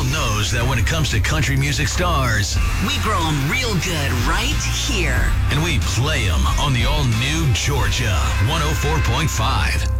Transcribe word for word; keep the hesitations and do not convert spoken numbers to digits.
knows that when it comes to country music stars, we grow them real good right here. And we play them on the all-new Georgia one oh four point five.